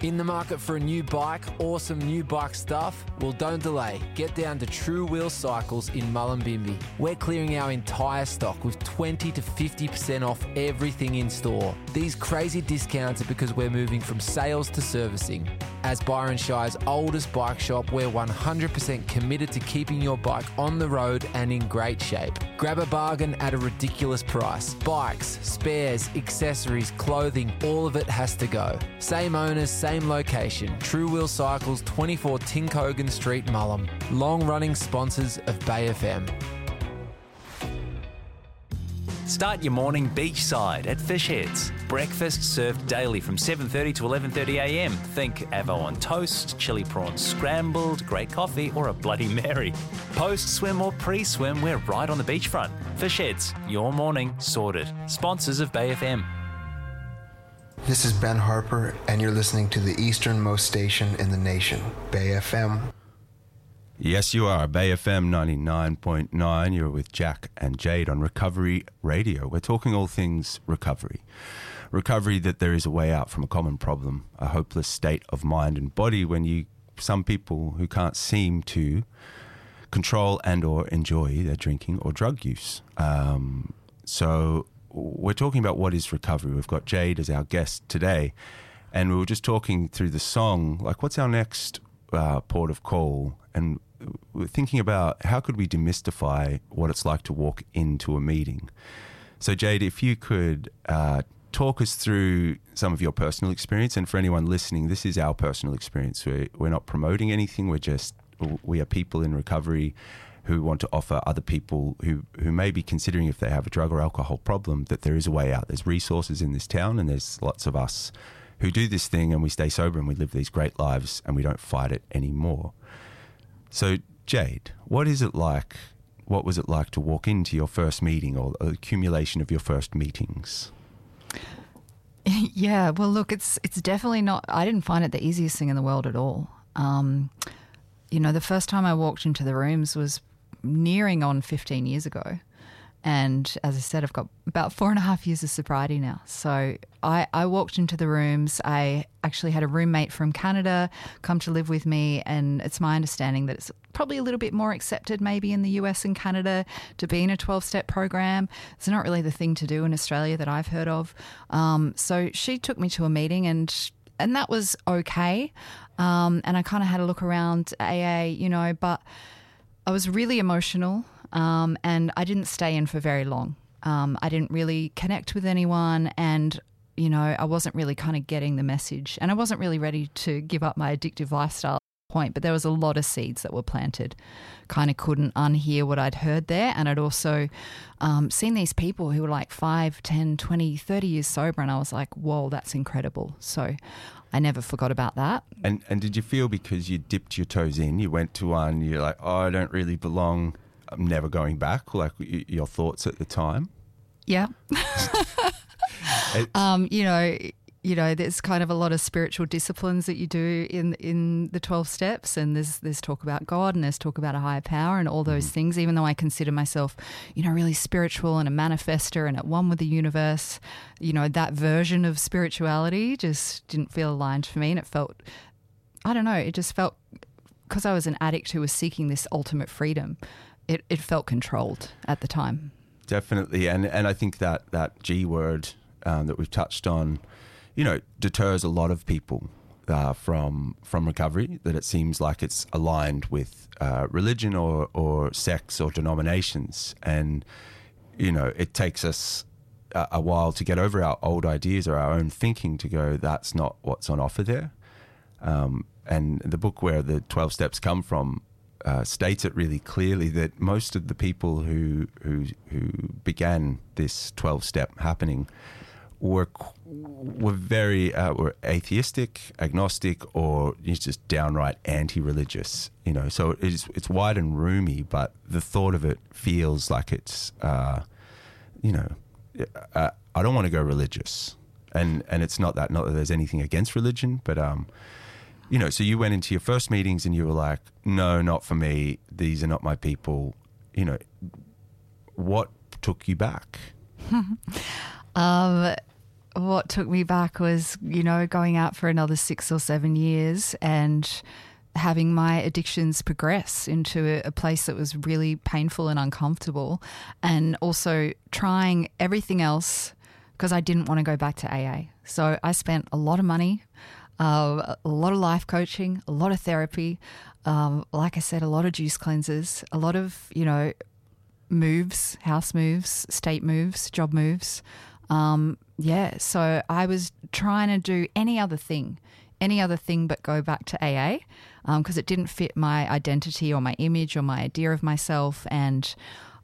In the market for a new bike or some new bike stuff? Well, don't delay. Get down to True Wheel Cycles in Mullumbimby. We're clearing our entire stock with 20 to 50% off everything in store. These crazy discounts are because we're moving from sales to servicing. As Byron Shire's oldest bike shop, we're 100% committed to keeping your bike on the road and in great shape. Grab a bargain at a ridiculous price. Bikes, spares, accessories, clothing, all of it has to go. Same owners, same location. True Wheel Cycles, 24 Tinkogan Street, Mullum. Long-running sponsors of Bay FM. Start your morning beachside at Fish Heads. Breakfast served daily from 7:30 to 11:30am. Think avo on toast, chili prawns scrambled, great coffee or a Bloody Mary. Post-swim or pre-swim, we're right on the beachfront. Fish Heads, your morning sorted. Sponsors of Bay FM. This is Ben Harper, and you're listening to the easternmost station in the nation, Bay FM. Yes, you are. Bay FM 99.9. You're with Jack and Jade on Recovery Radio. We're talking all things recovery. Recovery, that there is a way out from a common problem, a hopeless state of mind and body when some people who can't seem to control and or enjoy their drinking or drug use. So we're talking about what is recovery. We've got Jade as our guest today, and we were just talking through the song, like what's our next port of call, and we're thinking about how could we demystify what it's like to walk into a meeting. So Jade, if you could talk us through some of your personal experience, and for anyone listening, this is our personal experience. We're not promoting anything. We are people in recovery who want to offer other people who may be considering if they have a drug or alcohol problem that there is a way out. There's resources in this town, and there's lots of us who do this thing and we stay sober and we live these great lives and we don't fight it anymore. So Jade, what was it like to walk into your first meeting or the accumulation of your first meetings? Yeah, well, look, it's definitely not, I didn't find it the easiest thing in the world at all. The first time I walked into the rooms was nearing on 15 years ago. And as I said, I've got about 4.5 years of sobriety now. So I walked into the rooms. I actually had a roommate from Canada come to live with me, and it's my understanding that it's probably a little bit more accepted maybe in the US and Canada to be in a 12-step program. It's not really the thing to do in Australia that I've heard of. So she took me to a meeting, and that was okay. And I kind of had a look around AA, but I was really emotional. And I didn't stay in for very long. I didn't really connect with anyone, and, I wasn't really kind of getting the message, and I wasn't really ready to give up my addictive lifestyle at that point, but there was a lot of seeds that were planted. Kind of couldn't unhear what I'd heard there, and I'd also seen these people who were like 5, 10, 20, 30 years sober, and I was like, whoa, that's incredible. So I never forgot about that. And did you feel because you dipped your toes in, you went to one, you're like, oh, I don't really belong, I'm never going back, like your thoughts at the time? Yeah. There's kind of a lot of spiritual disciplines that you do in the 12 steps, and there's talk about God, and there's talk about a higher power and all those things, even though I consider myself, really spiritual and a manifester and at one with the universe. That version of spirituality just didn't feel aligned for me, and it felt, it just felt, because I was an addict who was seeking this ultimate freedom, it felt controlled at the time. Definitely. And I think that G word that we've touched on, deters a lot of people from recovery, that it seems like it's aligned with religion or sex or denominations. And, it takes us a while to get over our old ideas or our own thinking to go, that's not what's on offer there. And the book where the 12 steps come from states it really clearly that most of the people who began this 12-step happening were atheistic, agnostic, or just downright anti-religious. So it's wide and roomy, but the thought of it feels like it's I don't want to go religious, and it's not that there's anything against religion, but so you went into your first meetings and you were like, no, not for me. These are not my people. What took you back? what took me back was, going out for another 6 or 7 years and having my addictions progress into a place that was really painful and uncomfortable, and also trying everything else because I didn't want to go back to AA. So I spent a lot of money, a lot of life coaching, a lot of therapy, like I said, a lot of juice cleanses, a lot of, moves, house moves, state moves, job moves. So I was trying to do any other thing but go back to AA because it didn't fit my identity or my image or my idea of myself. And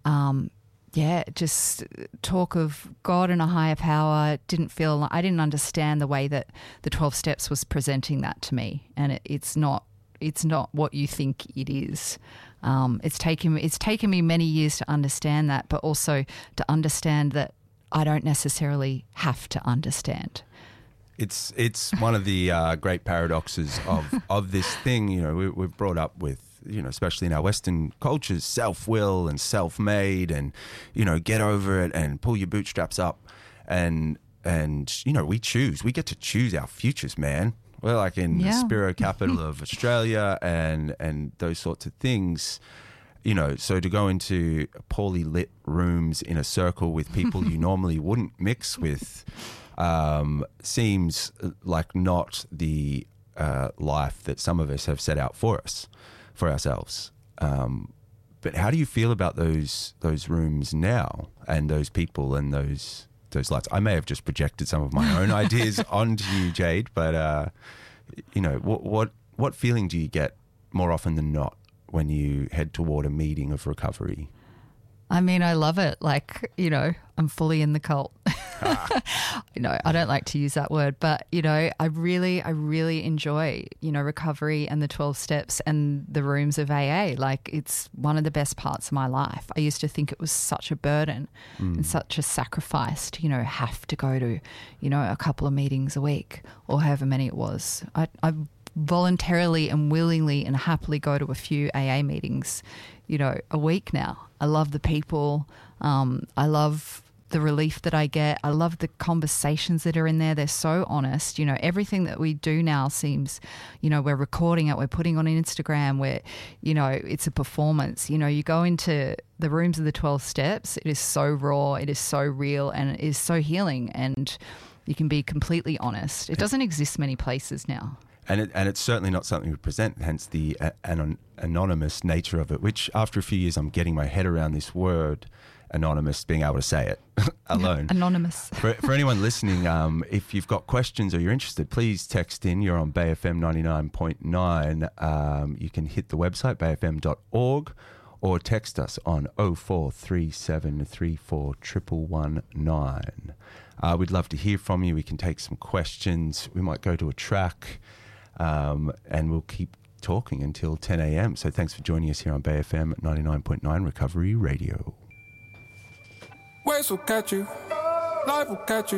just talk of God and a higher power I didn't understand the way that the 12 Steps was presenting that to me. And it's not what you think it is. It's taken me many years to understand that, but also to understand that I don't necessarily have to understand. It's one of the great paradoxes of this thing. We've brought up with, especially in our Western cultures, self-will and self-made and, get over it and pull your bootstraps up. And we get to choose our futures, man. We're like in the Spiro capital of Australia and those sorts of things. So to go into poorly lit rooms in a circle with people you normally wouldn't mix with seems like not the life that some of us have set out for ourselves. But how do you feel about those rooms now and those people and those lights? I may have just projected some of my own ideas onto you, Jade, but what feeling do you get more often than not when you head toward a meeting of recovery? I mean, I love it. Like, I'm fully in the cult. I don't like to use that word, but, I really enjoy, recovery and the 12 Steps and the rooms of AA. Like, it's one of the best parts of my life. I used to think it was such a burden and such a sacrifice to, have to go to, a couple of meetings a week or however many it was. I voluntarily and willingly and happily go to a few AA meetings, a week now. I love the people. I love the relief that I get. I love the conversations that are in there. They're so honest. Everything that we do now seems, we're recording it, we're putting on Instagram, it's a performance. You go into the rooms of the 12 Steps, it is so raw, it is so real, and it is so healing, and you can be completely honest. It doesn't exist many places now. And it's certainly not something we present, hence the anonymous nature of it, which after a few years I'm getting my head around this word, anonymous, being able to say it alone. Anonymous. For anyone listening, if you've got questions or you're interested, please text in. You're on Bay FM 99.9. You can hit the website, bayfm.org, or text us on 043734 119. We'd love to hear from you. We can take some questions. We might go to a track. And we'll keep talking until 10 a.m. So thanks for joining us here on Bay FM 99.9 Recovery Radio. Waves will catch you, life will catch you.